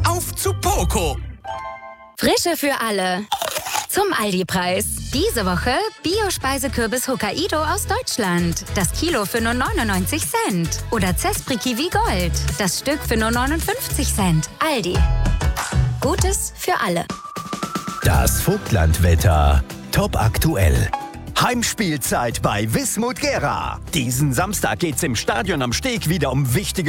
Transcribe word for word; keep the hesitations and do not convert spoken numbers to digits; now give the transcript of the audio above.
Auf zu Poco! Frische für alle. Zum Aldi-Preis. Diese Woche Bio-Speisekürbis Hokkaido aus Deutschland. Das Kilo für nur neunundneunzig Cent. Oder Zespri Kiwi Gold. Das Stück für nur neunundfünfzig Cent. Aldi. Gutes für alle. Das Vogtlandwetter. Top aktuell. Heimspielzeit bei Wismut Gera. Diesen Samstag geht's im Stadion am Steg wieder um wichtige